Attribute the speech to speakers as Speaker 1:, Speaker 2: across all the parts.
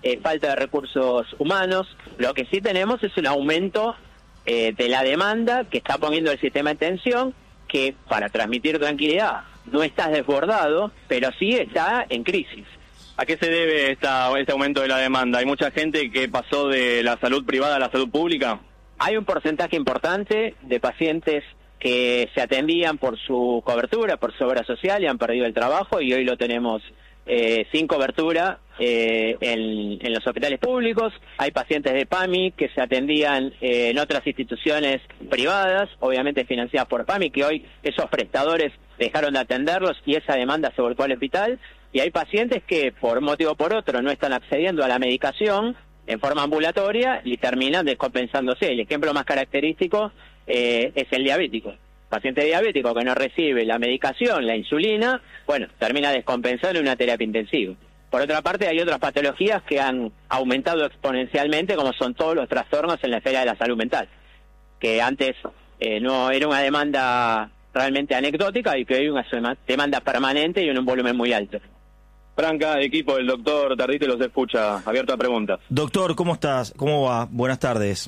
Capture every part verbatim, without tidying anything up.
Speaker 1: eh, falta de recursos humanos. Lo que sí tenemos es un aumento eh, de la demanda que está poniendo el sistema en tensión, que para transmitir tranquilidad no está desbordado, pero sí está en crisis.
Speaker 2: ¿A qué se debe esta, este aumento de la demanda? ¿Hay mucha gente que pasó de la salud privada a la salud pública?
Speaker 1: Hay un porcentaje importante de pacientes que se atendían por su cobertura, por su obra social y han perdido el trabajo, y hoy lo tenemos eh, sin cobertura eh, en, en los hospitales públicos. Hay pacientes de PAMI que se atendían eh, en otras instituciones privadas, obviamente financiadas por PAMI, que hoy esos prestadores dejaron de atenderlos y esa demanda se volcó al hospital. Y hay pacientes que por un motivo o por otro no están accediendo a la medicación en forma ambulatoria y terminan descompensándose. El ejemplo más característico eh, es el diabético. Paciente diabético que no recibe la medicación, la insulina, bueno, termina descompensando en una terapia intensiva. Por otra parte, hay otras patologías que han aumentado exponencialmente, como son todos los trastornos en la esfera de la salud mental, que antes eh, no era una demanda realmente anecdótica y que hoy es una demanda permanente y en un volumen muy alto.
Speaker 2: Franca, equipo del doctor Tardite los escucha, abierto a preguntas.
Speaker 3: Doctor, ¿cómo estás? ¿Cómo va? Buenas tardes.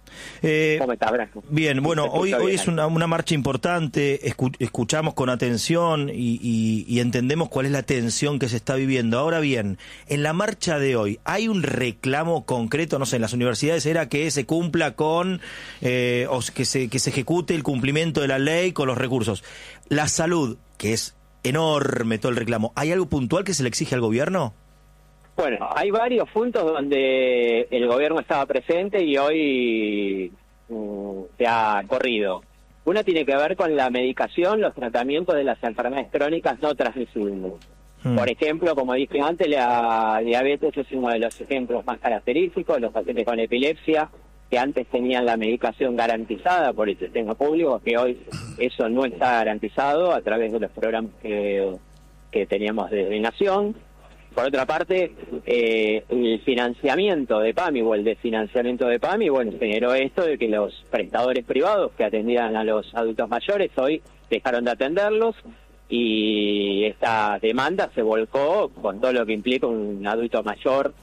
Speaker 1: Eh, ¿Cómo estás, Branco?
Speaker 3: Bien, bueno, hoy hoy es una, una marcha importante, escu escuchamos con atención y, y, y entendemos cuál es la tensión que se está viviendo. Ahora bien, en la marcha de hoy, ¿hay un reclamo concreto? No sé, en las universidades era que se cumpla con, eh, o que se, que se ejecute el cumplimiento de la ley con los recursos. La salud, que es enorme todo el reclamo, ¿hay algo puntual que se le exige al gobierno?
Speaker 1: Bueno, hay varios puntos donde el gobierno estaba presente y hoy mm, se ha corrido. Una tiene que ver con la medicación, los tratamientos de las enfermedades crónicas no transmisibles. Mm. Por ejemplo, como dije antes, la diabetes es uno de los ejemplos más característicos, los pacientes con epilepsia, que antes tenían la medicación garantizada por el sistema público, que hoy eso no está garantizado a través de los programas que, que teníamos desde Nación. Por otra parte, eh, el financiamiento de PAMI o el desfinanciamiento de PAMI, bueno, generó esto de que los prestadores privados que atendían a los adultos mayores hoy dejaron de atenderlos y esta demanda se volcó con todo lo que implica un adulto mayor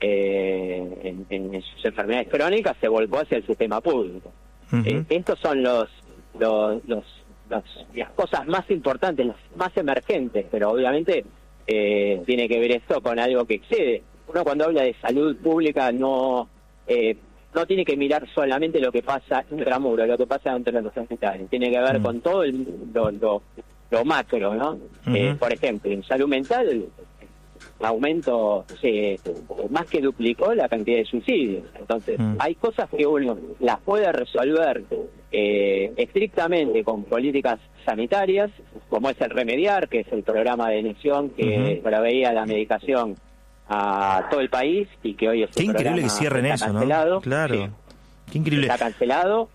Speaker 1: eh, en, en sus enfermedades crónicas, se volcó hacia el sistema público. Uh-huh. eh, estos son los, los, los, los las cosas más importantes, las más emergentes, pero obviamente Eh, tiene que ver esto con algo que excede. Uno cuando habla de salud pública no eh, no tiene que mirar solamente lo que pasa intramuro, lo que pasa dentro de los hospitales. Tiene que ver mm. con todo el, lo, lo, lo macro, ¿no? Uh-huh. eh, por ejemplo, en salud mental, el aumento se más que duplicó la cantidad de suicidios. Entonces, mm. hay cosas que uno las puede resolver eh, estrictamente con políticas sanitarias, como es el Remediar, que es el programa de Nación que uh-huh. proveía la medicación a todo el país y que hoy es
Speaker 3: Qué increíble que cierren eso,
Speaker 1: cancelado.
Speaker 3: ¿no? Claro. Sí. Qué increíble.
Speaker 1: Está cancelado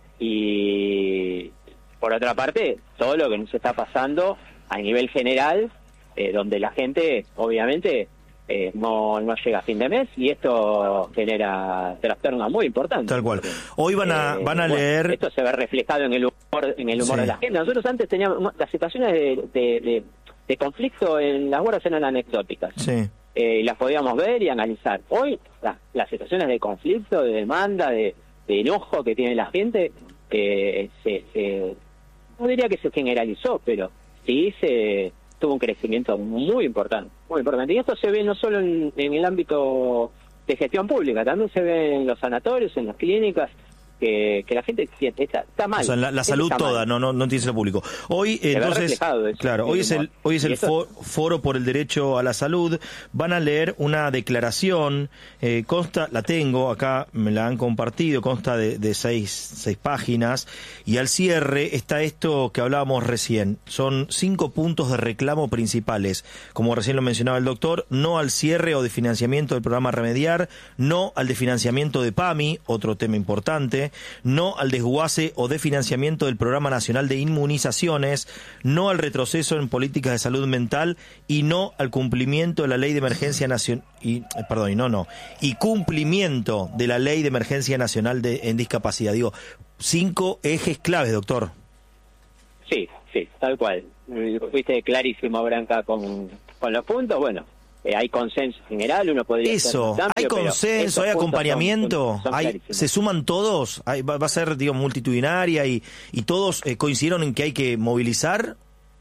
Speaker 1: y, por otra parte, todo lo que nos está pasando a nivel general, eh, donde la gente, obviamente, eh, no, no llega a fin de mes y esto genera trastornos muy importantes.
Speaker 3: Tal cual. Hoy van a, eh, van a
Speaker 1: bueno,
Speaker 3: leer...
Speaker 1: Esto se ve reflejado en el humor, en el humor sí. de la gente. Nosotros antes teníamos las situaciones de, de, de, de conflicto en las guardias eran anecdóticas.
Speaker 3: Sí.
Speaker 1: Eh, las podíamos ver y analizar. Hoy la, las situaciones de conflicto, de demanda, de, de enojo que tiene la gente, eh, se, se, no diría que se generalizó, pero sí se tuvo un crecimiento muy importante, muy importante. Y esto se ve no solo en, en el ámbito de gestión pública, también se ve en los sanatorios, en las clínicas, que, que la gente está, está mal.
Speaker 3: O sea, la, la salud toda, no no no tiene el público. Hoy eh, entonces, claro, hoy es el hoy es el for, foro por el derecho a la salud. Van a leer una declaración, eh, consta, la tengo acá, me la han compartido, consta de, de seis seis páginas y al cierre está esto que hablábamos recién. Son cinco puntos de reclamo principales, como recién lo mencionaba el doctor: no al cierre o de financiamiento del programa Remediar, no al de financiamiento de PAMI, otro tema importante. No al desguace o de financiamiento del Programa Nacional de Inmunizaciones, no al retroceso en políticas de salud mental y no al cumplimiento de la Ley de Emergencia Nacional y perdón, y no, no, y cumplimiento de la Ley de Emergencia Nacional de en discapacidad. Digo, cinco ejes claves, doctor.
Speaker 1: Sí, sí, tal cual. Fuiste clarísimo, Branca, con, con los puntos. Bueno, eh, hay consenso general, uno podría
Speaker 3: eso,
Speaker 1: hacer un cambio,
Speaker 3: hay consenso, hay acompañamiento,
Speaker 1: son, son
Speaker 3: hay, se suman todos, hay, va, va a ser, digo, multitudinaria y, y todos eh, coincidieron en que hay que movilizar.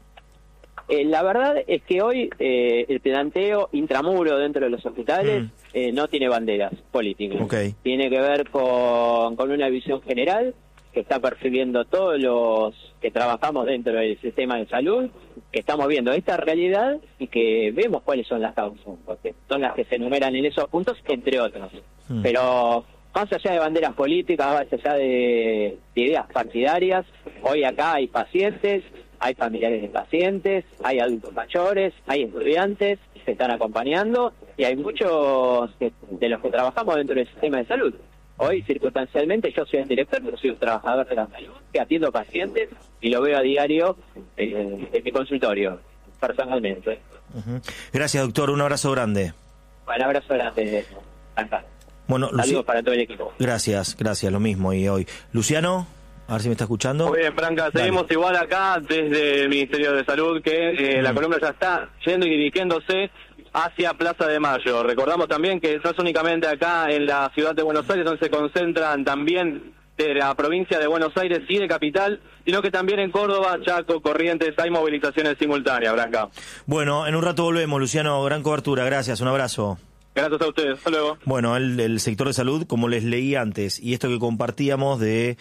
Speaker 1: Eh, la verdad es que hoy eh, el planteo intramuro dentro de los hospitales mm. eh, no tiene banderas políticas.
Speaker 3: Okay.
Speaker 1: Tiene que ver con, con una visión general que está percibiendo todos los que trabajamos dentro del sistema de salud, que estamos viendo esta realidad y que vemos cuáles son las causas, porque son las que se enumeran en esos puntos, entre otros. Mm. Pero más allá de banderas políticas, más allá de, de ideas partidarias, hoy acá hay pacientes, hay familiares de pacientes, hay adultos mayores, hay estudiantes que se están acompañando y hay muchos que, de los que trabajamos dentro del sistema de salud. Hoy, circunstancialmente, yo soy el director, pero soy un trabajador de la salud que atiendo pacientes y lo veo a diario eh, en mi consultorio, personalmente.
Speaker 3: Uh-huh. Gracias, doctor. Un abrazo grande.
Speaker 1: Un abrazo grande. Acá.
Speaker 3: Bueno,
Speaker 1: saludos Luci... para todo el equipo.
Speaker 3: Gracias, gracias, lo mismo. Y hoy, Luciano, a ver si me está escuchando.
Speaker 2: Muy bien, Branca, seguimos Dale. igual acá desde el Ministerio de Salud, que eh, mm. la columna ya está yendo y dirigiéndose hacia Plaza de Mayo. Recordamos también que no es únicamente acá en la ciudad de Buenos Aires donde se concentran también de la provincia de Buenos Aires y de Capital, sino que también en Córdoba, Chaco, Corrientes, hay movilizaciones simultáneas, Branca.
Speaker 3: Bueno, en un rato volvemos, Luciano, gran cobertura, gracias, un abrazo.
Speaker 2: Gracias a ustedes, hasta luego.
Speaker 3: Bueno, el, el sector de salud, como les leí antes, y esto que compartíamos de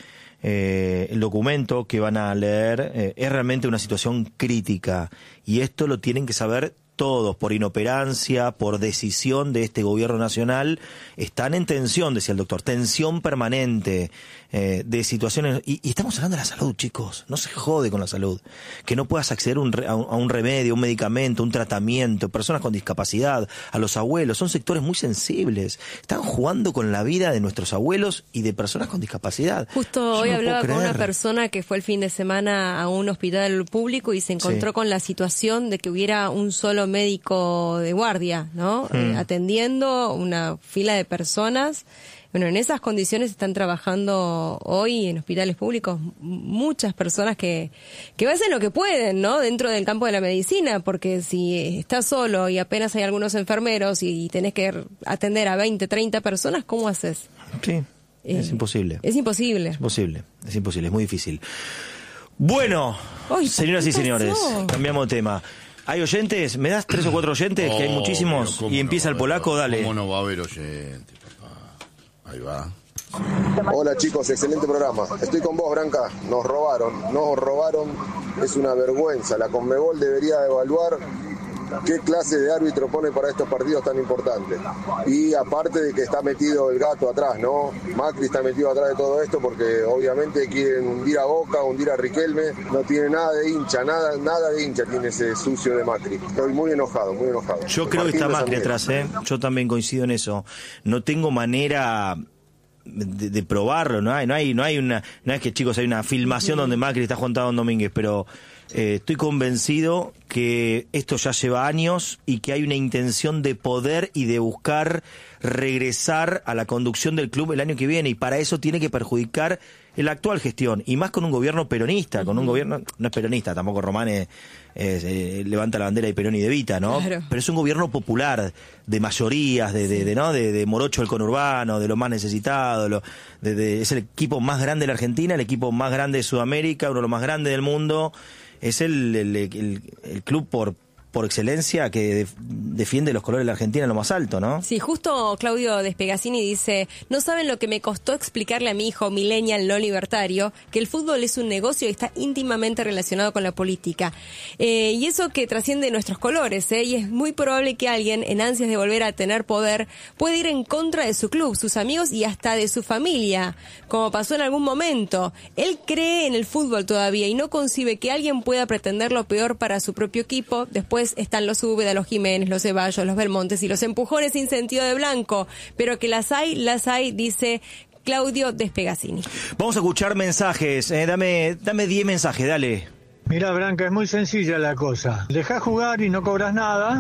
Speaker 3: eh, el documento que van a leer, eh, es realmente una situación crítica, y esto lo tienen que saber todos, por inoperancia, por decisión de este gobierno nacional, están en tensión, decía el doctor, tensión permanente eh, de situaciones, y, y estamos hablando de la salud, chicos, no se jode con la salud, que no puedas acceder un, a, un, a un remedio, un medicamento, un tratamiento, personas con discapacidad, a los abuelos, son sectores muy sensibles, están jugando con la vida de nuestros abuelos y de personas con discapacidad.
Speaker 4: Justo Yo hoy no hablaba con una persona que fue el fin de semana a un hospital público y se encontró sí. con la situación de que hubiera un solo médico de guardia, ¿no? Mm. Eh, atendiendo una fila de personas. Bueno, en esas condiciones están trabajando hoy en hospitales públicos muchas personas que, que hacen lo que pueden, ¿no? Dentro del campo de la medicina, porque si estás solo y apenas hay algunos enfermeros y tenés que atender a veinte, treinta personas, ¿cómo haces?
Speaker 3: Sí, eh, es imposible.
Speaker 4: Es imposible.
Speaker 3: Es imposible, es imposible, es muy difícil. Bueno, Ay, señoras y señores, cambiamos de tema. ¿Hay oyentes? ¿Me das tres o cuatro oyentes? Oh, que hay muchísimos. Y empieza no el polaco, dale.
Speaker 5: ¿Cómo no va a haber oyentes, papá? Ahí va.
Speaker 6: Hola chicos, excelente programa. Estoy con vos, Branca. Nos robaron, nos robaron. Es una vergüenza. La Conmebol debería evaluar qué clase de árbitro pone para estos partidos tan importantes. Y aparte de que está metido el gato atrás, ¿no? Macri está metido atrás de todo esto porque obviamente quieren hundir a Boca, hundir a Riquelme. No tiene nada de hincha, nada nada de hincha tiene ese sucio de Macri. Estoy muy enojado, muy enojado.
Speaker 3: Yo creo Martín que está Macri atrás, ¿eh? Yo también coincido en eso. No tengo manera de, de probarlo, no hay, no hay, no hay una, no es que chicos hay una filmación donde Macri está Juan Don Domínguez, pero eh, estoy convencido que esto ya lleva años y que hay una intención de poder y de buscar regresar a la conducción del club el año que viene, y para eso tiene que perjudicar la actual gestión, y más con un gobierno peronista, con un gobierno, no es peronista, tampoco Román es, es, eh, levanta la bandera de Perón y de Evita, ¿no? Claro. Pero es un gobierno popular, de mayorías, de, de, de no de, de morocho el conurbano, de lo más necesitado, lo, de, de, es el equipo más grande de la Argentina, el equipo más grande de Sudamérica, uno de los más grandes del mundo, es el, el, el, el club por por excelencia que de, defiende los colores de la Argentina en lo más alto, ¿no?
Speaker 4: Sí, justo Claudio Despegacini dice, no saben lo que me costó explicarle a mi hijo millennial no libertario, que el fútbol es un negocio y está íntimamente relacionado con la política. Eh, y eso que trasciende nuestros colores, ¿eh? Y es muy probable que alguien, en ansias de volver a tener poder, pueda ir en contra de su club, sus amigos y hasta de su familia, como pasó en algún momento. Él cree en el fútbol todavía y no concibe que alguien pueda pretender lo peor para su propio equipo. Después están los Úbeda, los Jiménez, los Ceballos, los Belmontes y los empujones sin sentido de blanco, pero que las hay, las hay, dice Claudio Despegacini.
Speaker 3: Vamos a escuchar mensajes, eh, dame dame diez mensajes, dale.
Speaker 7: Mira, Branca, es muy sencilla la cosa. Dejás jugar y no cobras nada,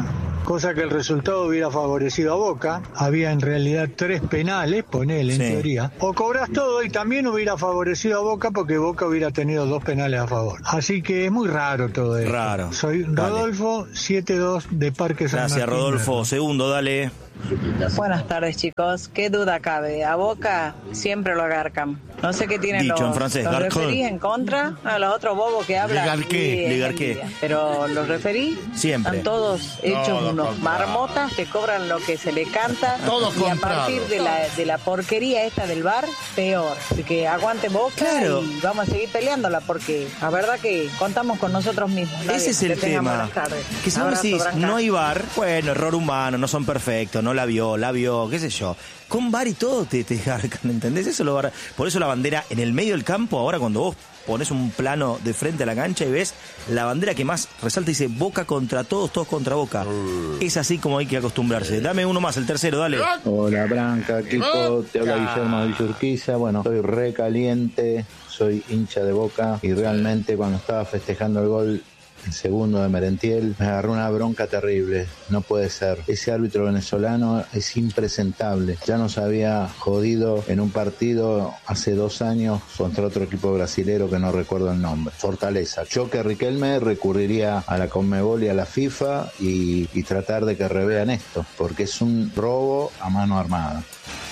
Speaker 7: cosa que el resultado hubiera favorecido a Boca. Había en realidad tres penales, ponele en
Speaker 3: Sí.
Speaker 7: teoría. O cobras todo y también hubiera favorecido a Boca porque Boca hubiera tenido dos penales a favor. Así que es muy raro todo esto.
Speaker 3: Raro.
Speaker 7: Soy Rodolfo, siete dos de Parque San
Speaker 3: Gracias,
Speaker 7: Martín.
Speaker 3: Rodolfo. Segundo, dale.
Speaker 8: Buenas tardes, chicos. ¿Qué duda cabe? A Boca siempre lo agarcan. No sé qué tienen
Speaker 3: Dicho
Speaker 8: los,
Speaker 3: en francés,
Speaker 8: los
Speaker 3: garcon.
Speaker 8: referís en contra. A los otros bobos que hablan.
Speaker 5: Le garqué,
Speaker 8: sí, es
Speaker 3: le garqué.
Speaker 8: envidia. Pero los referís
Speaker 3: Siempre.
Speaker 8: están todos hechos
Speaker 5: Todos
Speaker 8: unos
Speaker 5: comprados.
Speaker 8: marmotas que cobran lo que se le canta.
Speaker 5: Todos
Speaker 8: y a
Speaker 5: comprados.
Speaker 8: partir de la, de la porquería esta del bar, peor. Así que aguante Boca
Speaker 3: Claro.
Speaker 8: y vamos a seguir peleándola porque la verdad que contamos con nosotros mismos. Está
Speaker 3: Ese
Speaker 8: bien,
Speaker 3: es el
Speaker 8: que tengan
Speaker 3: tema.
Speaker 8: buenas tardes.
Speaker 3: Que si vos
Speaker 8: Abrazo,
Speaker 3: decís,
Speaker 8: Branca.
Speaker 3: no hay bar, bueno, error humano, no son perfectos, no la vio, la vio, qué sé yo. Con bar y todo te, te garcan, ¿entendés? Eso lo, por eso la bandera en el medio del campo, ahora cuando vos pones un plano de frente a la cancha y ves la bandera que más resalta dice Boca contra todos, todos contra Boca. Es así como hay que acostumbrarse. Dame uno más, el tercero, dale.
Speaker 9: Hola Branca, equipo, te habla Guillermo de Villurquiza. Bueno, soy re caliente, soy hincha de Boca y realmente cuando estaba festejando el gol, el segundo de Merentiel, me agarró una bronca terrible. No puede ser. Ese árbitro venezolano es impresentable. Ya nos había jodido en un partido hace dos años contra otro equipo brasilero que no recuerdo el nombre. Fortaleza. Yo que Riquelme recurriría a la Conmebol y a la FIFA y, y tratar de que revean esto, porque es un robo a mano armada.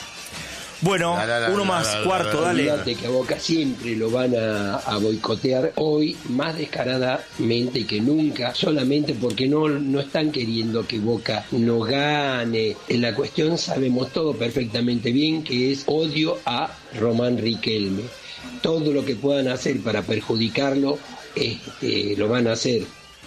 Speaker 3: Bueno,
Speaker 5: La, la, la,
Speaker 3: uno
Speaker 5: la,
Speaker 3: más,
Speaker 5: la, la,
Speaker 3: cuarto,
Speaker 5: la,
Speaker 3: dale.
Speaker 10: Olvídate que a Boca siempre lo van a, a boicotear hoy más descaradamente que nunca, solamente porque no, no están queriendo que Boca no gane. En la cuestión sabemos todo perfectamente bien que es odio a Román Riquelme. Todo lo que puedan hacer para perjudicarlo, este, lo van a hacer.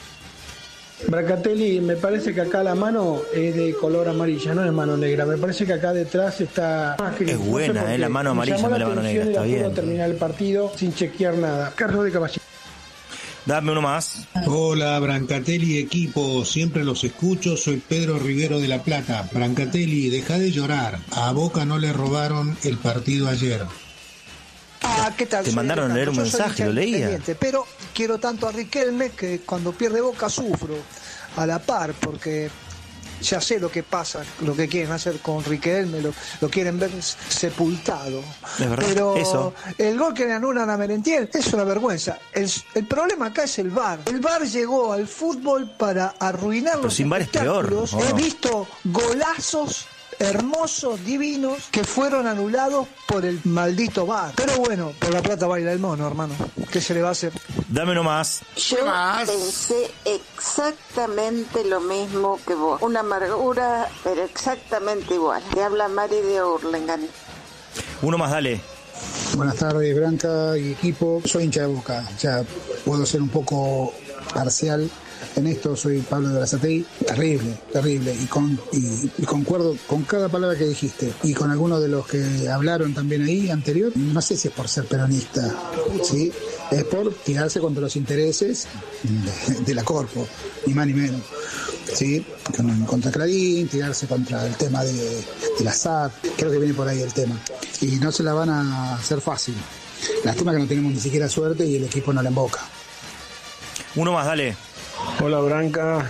Speaker 11: Brancatelli, me parece que acá la mano es de color amarilla, no es mano negra. Me parece que acá detrás está...
Speaker 3: Es buena, eh, la mano amarilla, no la mano negra, está bien.
Speaker 11: Terminar el partido sin chequear nada. Carlos de Caballero.
Speaker 3: Dame uno más.
Speaker 12: Hola, Brancatelli equipo, siempre los escucho, soy Pedro Rivero de La Plata. Brancatelli, deja de llorar, a Boca no le robaron el partido ayer.
Speaker 13: Ah, ¿qué tal?
Speaker 3: Te
Speaker 13: Soy
Speaker 3: mandaron a leer un
Speaker 13: Alejandro. Yo soy
Speaker 3: mensaje,
Speaker 13: hincha
Speaker 3: lo leía.
Speaker 13: independiente, pero quiero tanto a Riquelme que cuando pierde Boca sufro a la par, porque ya sé lo que pasa, lo que quieren hacer con Riquelme, lo, lo quieren ver sepultado.
Speaker 3: Es verdad,
Speaker 13: Pero
Speaker 3: eso.
Speaker 13: el gol que le anulan a Merentiel es una vergüenza. El, el problema acá es el V A R. El V A R llegó al fútbol para arruinar
Speaker 3: Pero
Speaker 13: los
Speaker 3: sin V A R es peor,
Speaker 13: espectáculos.
Speaker 3: ¿o no?
Speaker 13: He visto golazos hermosos, divinos, que fueron anulados por el maldito V A R. Pero bueno, por la plata baila el mono, hermano. ¿Qué se le va a hacer?
Speaker 3: Dame uno más.
Speaker 14: Yo pensé exactamente lo mismo que vos. Una amargura, pero exactamente igual. Te habla Mari de Hurlingham.
Speaker 3: Uno más, dale.
Speaker 15: Buenas tardes, Branca y equipo. Soy hincha de Boca. Ya puedo ser un poco parcial en esto. Soy Pablo de Brazatei. Terrible, terrible. Y, con, y, y concuerdo con cada palabra que dijiste. Y con algunos de los que hablaron también ahí anterior. No sé si es por ser peronista, ¿sí? Es por tirarse contra los intereses de, de la Corpo, ni más ni menos. ¿Sí? Contra Clarín, tirarse contra el tema de, de la S A T. Creo que viene por ahí el tema. Y no se la van a hacer fácil. Lástima que no tenemos ni siquiera suerte y el equipo no la emboca.
Speaker 3: Uno más, dale.
Speaker 16: Hola Branca,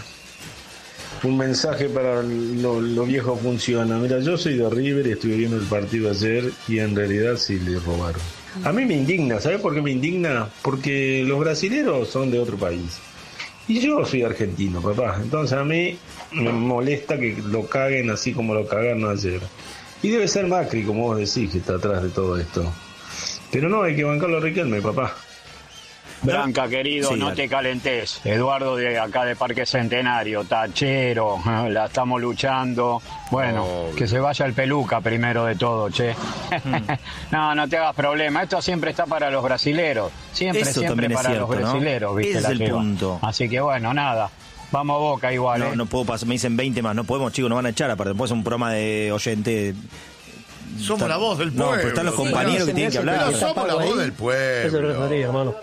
Speaker 16: un mensaje para lo, lo viejo funciona. Mira, yo soy de River y estuve viendo el partido ayer y en realidad sí le robaron. A mí me indigna, ¿sabes por qué me indigna? Porque los brasileros son de otro país y yo soy argentino, papá. Entonces a mí me molesta que lo caguen así como lo cagaron ayer. Y debe ser Macri, como vos decís, que está atrás de todo esto. Pero no, hay que bancarlo a Riquelme, papá.
Speaker 17: Branca, querido, sí, no dale. Te calentes. Eduardo de acá de Parque Centenario, tachero, la estamos luchando. Bueno, oh, que se vaya el peluca primero de todo, che. Mm. No, no te hagas problema. Esto siempre está para los brasileros. Siempre, Eso siempre para cierto, los brasileros, ¿no? ¿Viste?
Speaker 3: Ese
Speaker 17: la
Speaker 3: es el
Speaker 17: lleva.
Speaker 3: punto.
Speaker 17: Así que bueno, nada. Vamos a Boca igual,
Speaker 3: No,
Speaker 17: ¿eh?
Speaker 3: no puedo pasar, me dicen veinte más. No podemos, chicos, nos van a echar. Aparte, después es un programa de oyente.
Speaker 5: Somos
Speaker 3: Está,
Speaker 5: la voz del pueblo.
Speaker 3: No, pero están los compañeros sí, que tienen que hablar.
Speaker 5: Pero somos la voz del pueblo.
Speaker 18: Ese referí, hermano.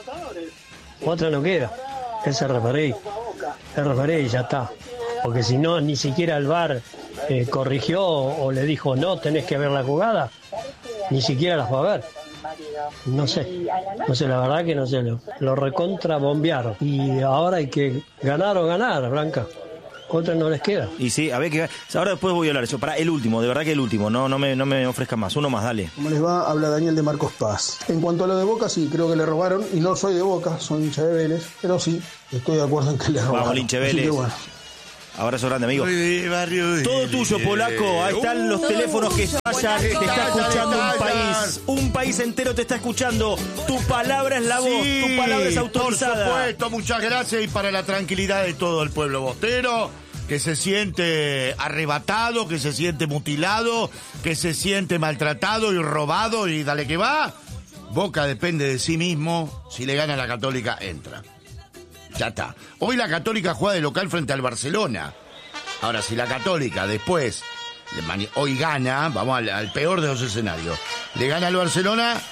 Speaker 18: Otra no queda. Ese referí. El referí ya está. Porque si no, ni siquiera el V A R eh, corrigió o le dijo no, tenés que ver la jugada. Ni siquiera la fue a ver. No sé. No sé, la verdad que no sé. Lo, lo recontra bombearon. Y ahora hay que ganar o ganar, Branca. Otra no les queda.
Speaker 3: Y sí, a ver, que ahora después voy a hablar. Yo, para el último, de verdad que el último, no, no me, no me ofrezcan más. Uno más, dale.
Speaker 15: ¿Cómo les va? Habla Daniel de Marcos Paz. En cuanto a lo de Boca, sí, creo que le robaron. Y no soy de Boca, soy hincha de Vélez. Pero sí, estoy de acuerdo en que le robaron.
Speaker 3: Vamos, hincha de
Speaker 15: Así
Speaker 3: Vélez.
Speaker 15: que bueno.
Speaker 3: Abrazo grande, amigo.
Speaker 5: Barrio
Speaker 3: Todo tuyo, Polaco. Ahí están los
Speaker 4: Todo
Speaker 3: teléfonos que
Speaker 4: tuyo,
Speaker 3: estallan. Te
Speaker 4: Polaco.
Speaker 3: está escuchando un
Speaker 5: Estallan.
Speaker 3: país. Un país entero te está escuchando. Tu palabra es la voz.
Speaker 5: Sí,
Speaker 3: Tu palabra es
Speaker 5: por
Speaker 3: autorizada.
Speaker 5: supuesto, muchas gracias y para la tranquilidad de todo el pueblo bostero, que se siente arrebatado, que se siente mutilado, que se siente maltratado y robado y dale que va. Boca depende de sí mismo, si le gana a la Católica entra. Ya está. Hoy la Católica juega de local frente al Barcelona. Ahora, si la Católica después, hoy gana, vamos al, al peor de los escenarios, le gana al Barcelona,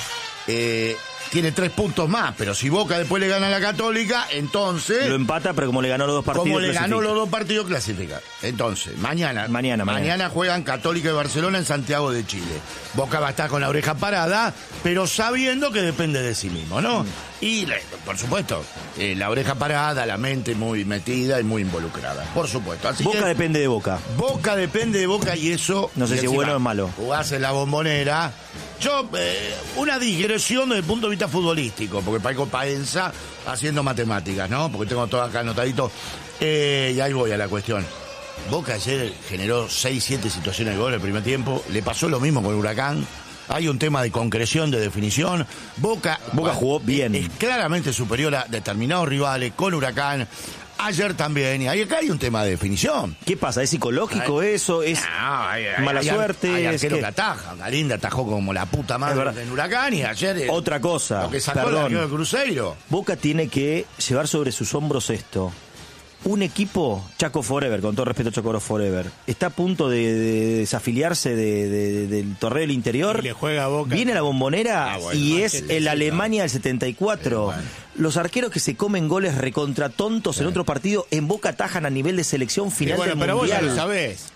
Speaker 5: eh, tiene tres puntos más, pero si Boca después le gana a la Católica, entonces...
Speaker 3: Lo empata, pero como le ganó los dos partidos,
Speaker 5: Como le
Speaker 3: clasifica.
Speaker 5: ganó los dos partidos, clasifica. Entonces, mañana,
Speaker 3: Mañana, mañana.
Speaker 5: mañana juegan Católica y Barcelona en Santiago de Chile. Boca va a estar con la oreja parada, pero sabiendo que depende de sí mismo, ¿no? Mm. Y, por supuesto, eh, la oreja parada, la mente muy metida y muy involucrada, por supuesto. Así
Speaker 3: Boca
Speaker 5: que,
Speaker 3: depende de Boca.
Speaker 5: Boca depende de Boca y eso...
Speaker 3: No sé si es bueno o es malo.
Speaker 5: Jugás en la Bombonera. Yo, eh, una digresión desde el punto de vista futbolístico, porque Paico Paenza haciendo matemáticas, ¿no? Porque tengo todo acá anotadito. Eh, y ahí voy a la cuestión. Boca ayer generó seis, siete situaciones de gol en el primer tiempo. Le pasó lo mismo con Huracán. Hay un tema de concreción, de definición. Boca,
Speaker 3: Boca jugó bien.
Speaker 5: Es claramente superior a determinados rivales, con Huracán. Ayer también, y ahí acá hay un tema de definición.
Speaker 3: ¿Qué pasa? ¿Es psicológico
Speaker 5: Ay,
Speaker 3: eso? ¿Es
Speaker 5: no, hay, hay,
Speaker 3: mala
Speaker 5: hay,
Speaker 3: suerte?
Speaker 5: Hay
Speaker 3: ¿Es
Speaker 5: arquero
Speaker 3: que...
Speaker 5: que ataja. Galinda atajó como la puta madre en Huracán y ayer... El,
Speaker 3: Otra cosa,
Speaker 5: lo que sacó
Speaker 3: perdón.
Speaker 5: el arquero de Cruzeiro.
Speaker 3: Boca tiene que llevar sobre sus hombros esto. Un equipo, Chaco Forever, con todo respeto a Chaco Forever, está a punto de, de desafiliarse de, de, del torneo del interior.
Speaker 19: Y le juega a Boca.
Speaker 3: Viene a la Bombonera ah, bueno, y es el Alemania del setenta y cuatro. Bueno. Los arqueros que se comen goles recontra tontos sí. en otro partido, en Boca atajan a nivel de selección final bueno, del
Speaker 19: pero
Speaker 3: mundial.
Speaker 19: Vos ya lo sabés.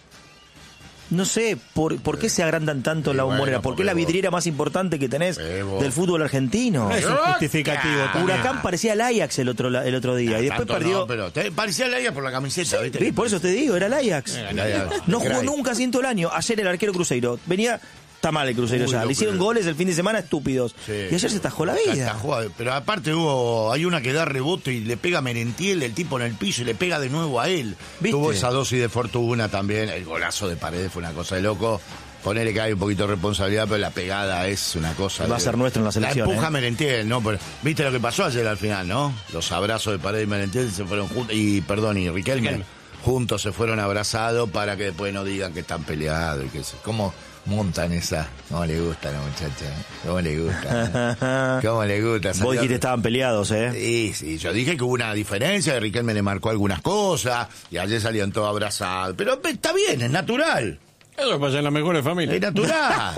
Speaker 3: No sé, ¿por, ¿por qué se agrandan tanto en la Bombonera?
Speaker 5: Bueno,
Speaker 3: ¿Por qué es la vidriera más importante que tenés del fútbol argentino?
Speaker 19: No es un justificativo también.
Speaker 3: Huracán parecía el Ajax el otro, el otro día.
Speaker 5: No,
Speaker 3: y después perdió.
Speaker 5: No, pero te, parecía el Ajax por la camiseta,
Speaker 3: sí,
Speaker 5: ¿viste?
Speaker 3: Sí, por eso te digo, era el Ajax.
Speaker 5: Era el Ajax.
Speaker 3: No jugó nunca así en todo el año. Ayer el arquero Cruzeiro venía. Está mal el Cruzeiro ya. Le hicieron goles el fin de semana estúpidos. Sí. Y ayer se tajó la vida.
Speaker 5: Tajó, pero aparte hubo, hay una que da rebote y le pega a Merentiel, el tipo en el piso, y le pega de nuevo a él. ¿Viste? Tuvo esa dosis de fortuna también. El golazo de Paredes fue una cosa de loco. Ponele que hay un poquito de responsabilidad, pero la pegada es una cosa...
Speaker 3: Va
Speaker 5: de,
Speaker 3: a ser nuestro en la selección.
Speaker 5: La empuja
Speaker 3: ¿eh?
Speaker 5: Merentiel, ¿no? Pero, ¿viste lo que pasó ayer al final, no? Los abrazos de Paredes y Merentiel se fueron juntos. Y, perdón, y Riquelme, Riquelme. juntos se fueron abrazados para que después no digan que están peleados y que se... ¿Cómo montan esa? ¿Cómo le gusta a la muchacha? ¿Cómo le gusta? ¿Cómo le gusta?
Speaker 3: Vos dijiste que estaban peleados, ¿eh?
Speaker 5: Sí, sí, yo dije que hubo una diferencia, Riquelme le marcó algunas cosas y ayer salían todos abrazados. Pero está bien, es natural.
Speaker 19: Eso pasa en las mejores familias.
Speaker 5: Es natural.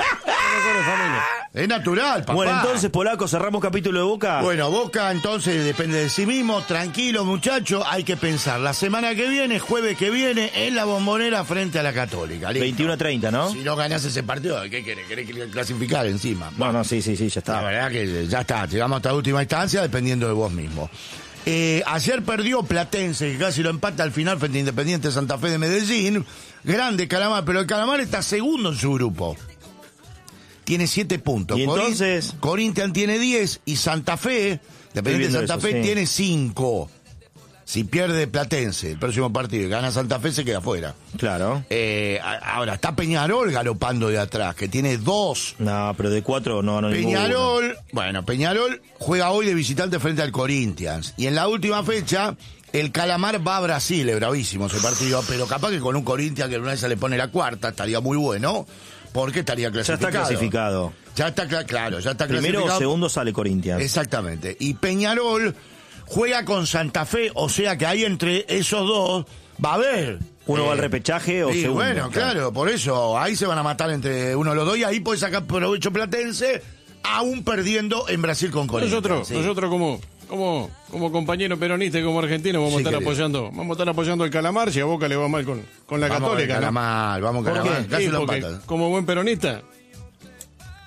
Speaker 5: Es natural, papá.
Speaker 3: Bueno, entonces, Polaco, cerramos capítulo de Boca.
Speaker 5: Bueno, Boca entonces depende de sí mismo. Tranquilo, muchachos, hay que pensar. La semana que viene, jueves que viene, en la Bombonera frente a la Católica. ¿Listo?
Speaker 3: veintiuno a treinta, ¿no?
Speaker 5: Si no ganás ese partido, ¿qué querés? ¿Querés clasificar encima?
Speaker 3: No, no, sí, sí, sí, ya está.
Speaker 5: La verdad que ya está. Llegamos hasta la última instancia dependiendo de vos mismo. Eh, ayer perdió Platense, que casi lo empata al final frente a Independiente Santa Fe de Medellín. Grande Calamar, pero el Calamar está segundo en su grupo. Tiene siete puntos.
Speaker 3: Y entonces...
Speaker 5: Corinthians tiene diez y Santa Fe, Independiente Santa eso, Fe, sí. tiene cinco. Si pierde Platense el próximo partido y gana Santa Fe, se queda fuera.
Speaker 3: Claro.
Speaker 5: Eh, ahora, está Peñarol galopando de atrás, que tiene dos.
Speaker 3: No, pero de cuatro no, no
Speaker 5: Peñarol,
Speaker 3: ninguno.
Speaker 5: Bueno, Peñarol juega hoy de visitante frente al Corinthians. Y en la última fecha, el Calamar va a Brasil, es bravísimo ese partido, pero capaz que con un Corinthians que una vez se le pone la cuarta, estaría muy bueno, porque estaría clasificado.
Speaker 3: Ya está clasificado.
Speaker 5: Ya está, claro, ya está
Speaker 3: Primero
Speaker 5: clasificado.
Speaker 3: Primero o segundo sale Corinthians.
Speaker 5: Exactamente. Y Peñarol juega con Santa Fe, o sea que ahí entre esos dos va a haber.
Speaker 3: Uno
Speaker 5: eh,
Speaker 3: va al repechaje o
Speaker 5: sí,
Speaker 3: segundo.
Speaker 5: Bueno, claro. claro, por eso, ahí se van a matar entre uno de los dos y ahí puede sacar provecho Platense, aún perdiendo en Brasil con Corinthians.
Speaker 19: Nosotros,
Speaker 5: sí.
Speaker 19: nosotros como, como, como compañero peronista y como argentino vamos sí, a estar querido. apoyando, vamos a estar apoyando al Calamar, si a Boca le va mal con, con la
Speaker 5: vamos
Speaker 19: Católica.
Speaker 5: Calamar,
Speaker 19: ¿no?
Speaker 5: Vamos Calamar,
Speaker 19: Casi sí, lo como buen peronista.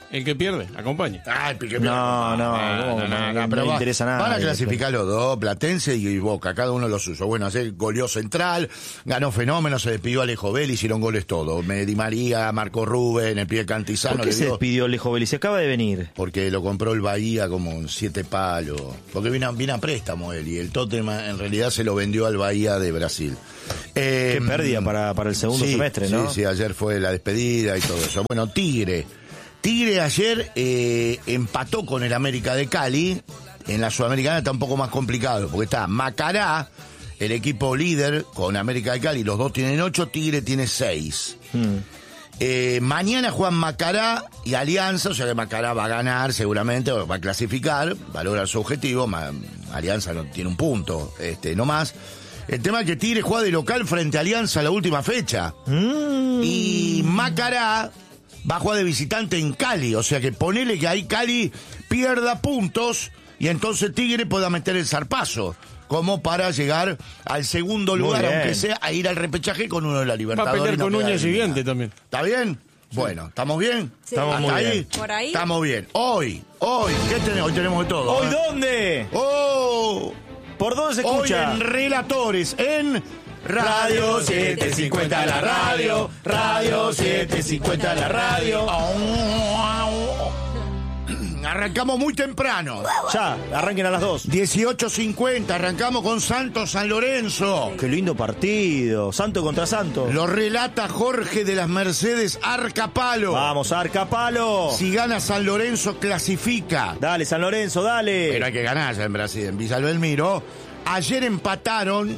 Speaker 19: El que pierde, acompaña.
Speaker 5: Ah, el que pierde.
Speaker 3: No, no, no, no, no, no, no
Speaker 5: va-
Speaker 3: interesa nada.
Speaker 5: Van a clasificar los dos, Platense y Boca, cada uno lo suyo. Bueno, ayer goleó Central, ganó Fenómeno, se despidió Alejo Bell, hicieron goles todos. Me Di María, Marco Rubén, el pibe Cantizano.
Speaker 3: ¿Por qué
Speaker 5: le
Speaker 3: se
Speaker 5: dio-
Speaker 3: despidió Alejo Vélez? Se acaba de venir.
Speaker 5: Porque lo compró el Bahía como en siete palos. Porque viene a, viene a préstamo él y el Tottenham en realidad se lo vendió al Bahía de Brasil. Eh,
Speaker 3: Qué pérdida para, para el segundo
Speaker 5: sí,
Speaker 3: semestre, ¿no?
Speaker 5: Sí, sí, ayer fue la despedida y todo eso. Bueno, Tigre. Tigre ayer eh, empató con el América de Cali. En la Sudamericana está un poco más complicado, porque está Macará, el equipo líder, con América de Cali. Los dos tienen ocho, Tigre tiene seis.
Speaker 3: Hmm.
Speaker 5: Eh, mañana juegan Macará y Alianza, o sea que Macará va a ganar seguramente, o va a clasificar, va a lograr su objetivo. Ma- Alianza no tiene un punto, este, no más. El tema es que Tigre juega de local frente a Alianza la última fecha.
Speaker 3: Mm.
Speaker 5: Y Macará va a jugar de visitante en Cali, o sea que ponele que ahí Cali pierda puntos y entonces Tigre pueda meter el zarpazo, como para llegar al segundo
Speaker 3: Muy
Speaker 5: lugar,
Speaker 3: bien.
Speaker 5: aunque sea a ir al repechaje con uno de la
Speaker 19: Va a
Speaker 5: Libertadores.
Speaker 19: pelear
Speaker 5: y no
Speaker 19: con
Speaker 5: quedar
Speaker 19: uñas y
Speaker 5: eliminado.
Speaker 19: dientes también.
Speaker 5: ¿Está bien? Bueno, ¿estamos bien?
Speaker 4: Sí.
Speaker 3: Estamos
Speaker 5: ¿Hasta
Speaker 3: muy
Speaker 5: ahí?
Speaker 3: bien.
Speaker 4: ¿Por ahí?
Speaker 5: Estamos bien. Hoy, hoy, ¿qué tenemos? Hoy tenemos de todo.
Speaker 3: ¿Hoy
Speaker 5: ¿eh?
Speaker 3: dónde?
Speaker 5: ¡Oh!
Speaker 3: ¿Por dónde se
Speaker 5: Hoy
Speaker 3: escucha?
Speaker 5: en Relatores, en
Speaker 3: Radio setecientos cincuenta la radio, Radio setecientos cincuenta la radio.
Speaker 5: Arrancamos muy temprano.
Speaker 3: Ya, arranquen a las dos.
Speaker 5: dieciocho cincuenta, arrancamos con Santos San Lorenzo.
Speaker 3: Qué lindo partido. Santo contra Santo.
Speaker 5: Lo relata Jorge de las Mercedes Arcapalo.
Speaker 3: Vamos, Arcapalo.
Speaker 5: Si gana San Lorenzo, clasifica.
Speaker 3: Dale, San Lorenzo, dale.
Speaker 5: Pero hay que ganar ya en Brasil, en Villa Belmiro. Ayer empataron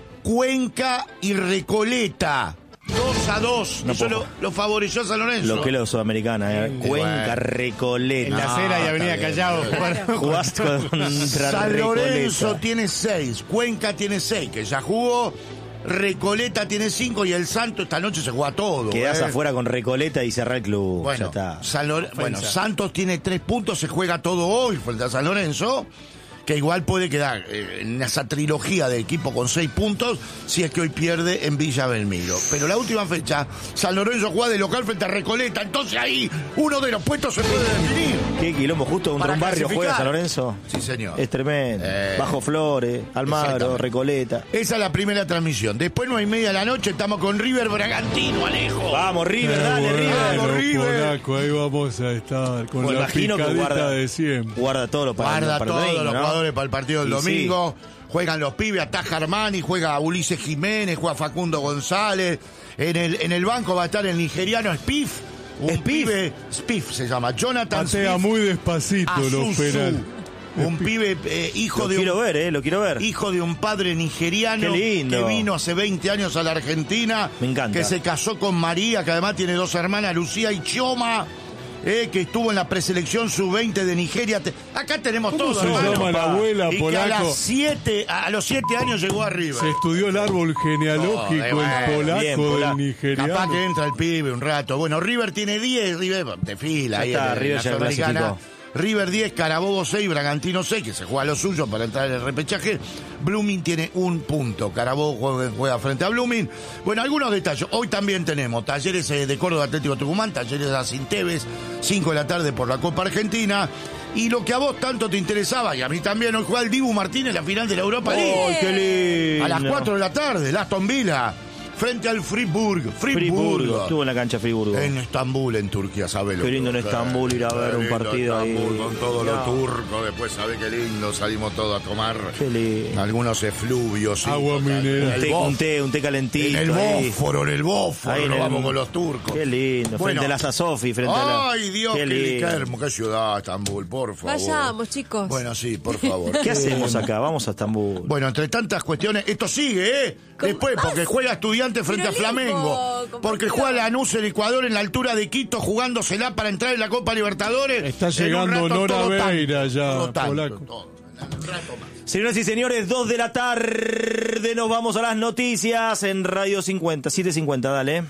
Speaker 5: Cuenca y Recoleta. dos a dos.
Speaker 3: No
Speaker 5: Eso
Speaker 3: puedo.
Speaker 5: lo, lo favoreció a San Lorenzo.
Speaker 3: Lo que es la Sudamericana, eh. Cuenca,
Speaker 5: Bueno.
Speaker 3: Recoleta.
Speaker 5: En la acera y Avenida Callao.
Speaker 3: Jugaste contra
Speaker 5: San Lorenzo
Speaker 3: Recoleta.
Speaker 5: tiene seis, Cuenca tiene seis, que ya jugó. Recoleta tiene cinco y el Santo esta noche se juega todo.
Speaker 3: Quedás
Speaker 5: eh.
Speaker 3: afuera con Recoleta y cerrá el club.
Speaker 5: Bueno,
Speaker 3: ya está.
Speaker 5: San Lore- bueno, Santos tiene tres puntos, se juega todo hoy frente a San Lorenzo, que igual puede quedar eh, en esa trilogía de equipo con seis puntos si es que hoy pierde en Villa Belmiro. Pero la última fecha, San Lorenzo juega de local frente a Recoleta, entonces ahí uno de los puestos se puede definir.
Speaker 3: ¿Qué quilombo? Justo contra
Speaker 5: Para
Speaker 3: un barrio
Speaker 5: clasificar.
Speaker 3: juega San Lorenzo.
Speaker 5: Sí, señor.
Speaker 3: Es tremendo.
Speaker 5: Eh.
Speaker 3: Bajo Flores, Almagro,
Speaker 5: Exactamente.
Speaker 3: Recoleta.
Speaker 5: Esa es la primera transmisión. Después, nueve y media de la noche, estamos con River Bragantino, Alejo.
Speaker 3: Vamos, River, dale, River.
Speaker 5: Vamos, River.
Speaker 19: Polaco, ahí vamos a estar con
Speaker 3: Bueno,
Speaker 19: la
Speaker 3: imagino que
Speaker 19: picadita
Speaker 3: guarda,
Speaker 19: de siempre.
Speaker 3: guarda todo lo para,
Speaker 5: Guarda
Speaker 3: para el
Speaker 5: todos
Speaker 3: domingo,
Speaker 5: los
Speaker 3: ¿no?
Speaker 5: jugadores para el partido del
Speaker 3: Y
Speaker 5: domingo. Juegan los pibes, ataja Armani, juega Ulises Jiménez, juega Facundo González. En el, en el banco va a estar el nigeriano Spiff. Un
Speaker 3: Spiff.
Speaker 5: pibe, Spiff se llama, Jonathan
Speaker 19: Patea
Speaker 5: Spiff.
Speaker 19: muy despacito los
Speaker 5: Azuzu.
Speaker 19: penales.
Speaker 5: Un pibe, eh, hijo
Speaker 3: Lo
Speaker 5: de
Speaker 3: quiero
Speaker 5: un,
Speaker 3: ver, eh, lo quiero ver.
Speaker 5: hijo de un padre nigeriano
Speaker 3: Qué lindo.
Speaker 5: que vino hace veinte años a la Argentina.
Speaker 3: Me encanta.
Speaker 5: Que se casó con María, que además tiene dos hermanas, Lucía y Chioma. Eh, que estuvo en la preselección sub veinte de Nigeria. Te- Acá tenemos
Speaker 19: ¿Cómo
Speaker 5: todo,
Speaker 19: se
Speaker 5: hermano.
Speaker 19: llama la abuela,
Speaker 5: Y que
Speaker 19: Polaco?
Speaker 5: a las siete, a los siete años llegó arriba.
Speaker 19: Se estudió el árbol genealógico,
Speaker 5: Joder, bueno,
Speaker 19: el polaco
Speaker 3: bien,
Speaker 19: del
Speaker 3: polaco.
Speaker 19: nigeriano.
Speaker 5: Capaz que entra el pibe un rato. Bueno, River tiene diez, River de fila
Speaker 3: Ya
Speaker 5: ahí
Speaker 3: está,
Speaker 5: en, en
Speaker 3: River
Speaker 5: la
Speaker 3: ya
Speaker 5: Sudamericana.
Speaker 3: clasificó.
Speaker 5: River diez, Carabobo seis, Bragantino seis, que se juega lo suyo para entrar en el repechaje. Blooming tiene un punto. Carabobo juega, juega frente a Blooming. Bueno, algunos detalles. Hoy también tenemos Talleres eh, de Córdoba Atlético Tucumán, Talleres de Asinteves, cinco de la tarde por la Copa Argentina. Y lo que a vos tanto te interesaba, y a mí también, hoy juega el Dibu Martínez la final de la Europa League.
Speaker 3: ¡Ay, qué lindo!
Speaker 5: A las cuatro de la tarde, el Aston Villa, frente al Friburgo.
Speaker 3: Friburgo. Estuvo en la cancha Friburgo.
Speaker 5: En Estambul, en Turquía, ¿sabes?
Speaker 3: Qué lindo en Estambul ir a ver un partido ahí.
Speaker 5: Con todos
Speaker 3: No.
Speaker 5: los turcos, después, ¿sabes qué lindo? Salimos todos a tomar
Speaker 3: Qué lindo.
Speaker 5: algunos efluvios. sí,
Speaker 19: Agua
Speaker 5: total.
Speaker 19: mineral.
Speaker 3: Un
Speaker 5: El
Speaker 3: té,
Speaker 5: bof-
Speaker 3: un té, un té calentito.
Speaker 5: En el
Speaker 3: ahí.
Speaker 5: Bósforo, en el Bósforo,
Speaker 3: Ahí en
Speaker 5: nos
Speaker 3: el-
Speaker 5: vamos con los turcos.
Speaker 3: Qué lindo.
Speaker 5: Bueno.
Speaker 3: Frente a la Sasofi, frente a la...
Speaker 5: Ay, Dios, qué,
Speaker 3: lindo.
Speaker 5: qué hermoso, qué ciudad, Estambul, por favor.
Speaker 4: Vayamos, chicos.
Speaker 5: Bueno, sí, por favor.
Speaker 3: ¿Qué hacemos acá? Vamos a Estambul.
Speaker 5: Bueno, entre tantas cuestiones, esto sigue, ¿eh?
Speaker 4: ¿Cómo?
Speaker 5: Después, porque juega Estudiantes frente
Speaker 4: Pero
Speaker 5: a Flamengo.
Speaker 4: lejos,
Speaker 5: Porque
Speaker 4: compañero.
Speaker 5: juega Lanús en Ecuador en la altura de Quito, jugándosela para entrar en la Copa Libertadores.
Speaker 19: Está
Speaker 5: En un
Speaker 19: llegando
Speaker 5: rato
Speaker 19: Nora
Speaker 5: todo tanto,
Speaker 19: Beira ya,
Speaker 5: todo tanto,
Speaker 19: polaco.
Speaker 5: todo, en un rato más.
Speaker 3: Señoras y señores, dos de la tarde, nos vamos a las noticias en Radio cincuenta, siete cincuenta, dale.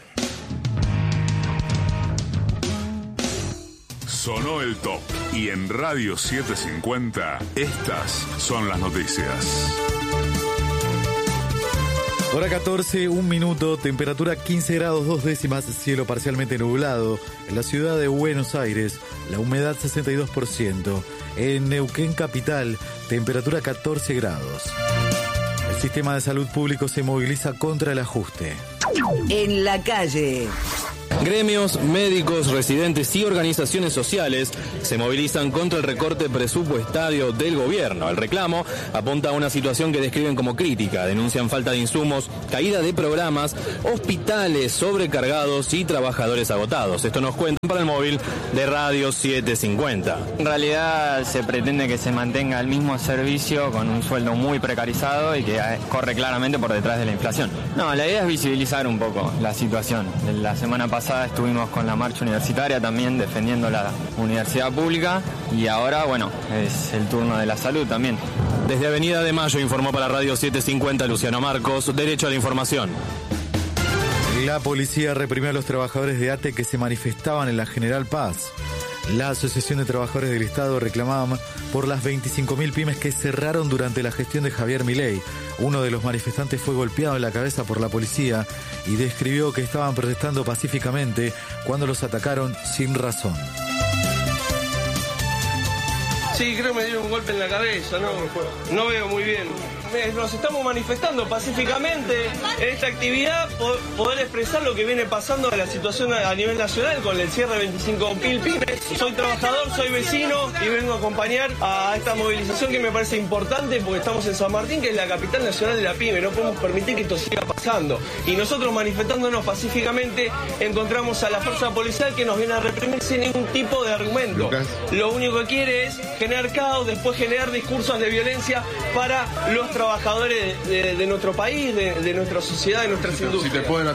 Speaker 20: Sonó el top y en Radio setecientos cincuenta estas son las noticias.
Speaker 21: Hora catorce, un minuto, temperatura quince grados dos décimas, cielo parcialmente nublado. En la ciudad de Buenos Aires, la humedad sesenta y dos por ciento. En Neuquén capital, temperatura catorce grados. El sistema de salud público se moviliza contra el ajuste.
Speaker 22: En la calle.
Speaker 23: Gremios, médicos, residentes y organizaciones sociales se movilizan contra el recorte presupuestario del gobierno. El reclamo apunta a una situación que describen como crítica. Denuncian falta de insumos, caída de programas, hospitales sobrecargados y trabajadores agotados. Esto nos cuentan para el móvil de Radio setecientos cincuenta.
Speaker 24: En realidad se pretende que se mantenga el mismo servicio con un sueldo muy precarizado y que corre claramente por detrás de la inflación. No, la idea es visibilizar un poco la situación. La semana pasada estuvimos con la marcha universitaria también defendiendo la universidad pública y ahora, bueno, es el turno de la salud también.
Speaker 23: Desde Avenida de Mayo informó para Radio setecientos cincuenta Luciano Marcos, Derecho a la Información.
Speaker 21: La policía reprimió a los trabajadores de A T E que se manifestaban en la General Paz. La Asociación de Trabajadores del Estado reclamaban por las veinticinco mil pymes que cerraron durante la gestión de Javier Milei. Uno de los manifestantes fue golpeado en la cabeza por la policía y describió que estaban protestando pacíficamente cuando los atacaron sin razón.
Speaker 25: Sí, creo que me dieron un golpe en la cabeza, no, no veo muy bien. Nos estamos manifestando pacíficamente en esta actividad, poder expresar lo que viene pasando en la situación a nivel nacional con el cierre de veinticinco mil pymes. Soy trabajador, soy vecino y vengo a acompañar a esta movilización que me parece importante porque estamos en San Martín, que es la capital nacional de la pyme. No podemos permitir que esto siga pasando. Y nosotros manifestándonos pacíficamente encontramos a la fuerza policial que nos viene a reprimir sin ningún tipo de argumento. Lucas. Lo único que quiere es generar caos, después generar discursos de violencia para los trabajadores de, de, de nuestro país, de, de nuestra sociedad, de nuestras industrias. Si te pueden...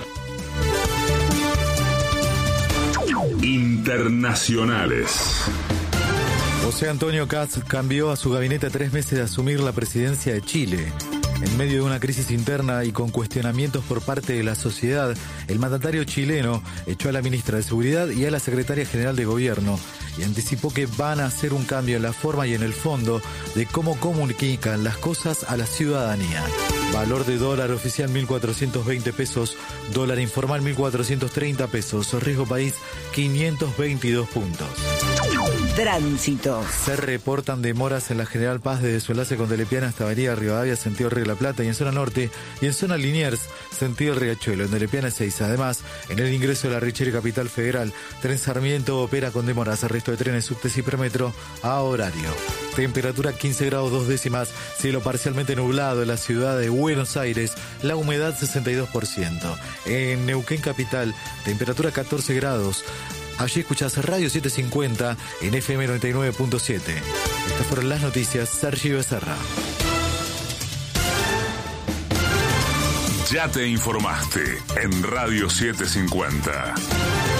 Speaker 20: Internacionales.
Speaker 21: José Antonio Kast cambió a su gabinete a tres meses de asumir la presidencia de Chile. En medio de una crisis interna y con cuestionamientos por parte de la sociedad, el mandatario chileno echó a la ministra de Seguridad y a la secretaria general de Gobierno y anticipó que van a hacer un cambio en la forma y en el fondo de cómo comunican las cosas a la ciudadanía. Valor de dólar oficial mil cuatrocientos veinte pesos, dólar informal mil cuatrocientos treinta pesos, riesgo país quinientos veintidós puntos.
Speaker 22: Tránsito.
Speaker 21: Se reportan demoras en la General Paz desde Solase con Telepiana hasta Avenida Rivadavia, sentido Río de la Plata, y en zona norte y en zona Liniers, sentido Riachuelo, en Telepiana seis. Además, en el ingreso de la Richeri Capital Federal, Tren Sarmiento opera con demoras, resto de trenes subtes y premetro a horario. Temperatura quince grados dos décimas, cielo parcialmente nublado en la ciudad de Buenos Aires, la humedad sesenta y dos por ciento. En Neuquén Capital, temperatura catorce grados. Allí escuchás Radio setecientos cincuenta en F M noventa y nueve punto siete. Estas fueron las noticias. Sergio Becerra.
Speaker 20: Ya te informaste en Radio setecientos cincuenta.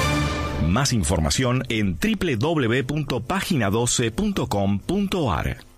Speaker 26: Más información en doble u doble u doble u punto página doce punto com punto a r.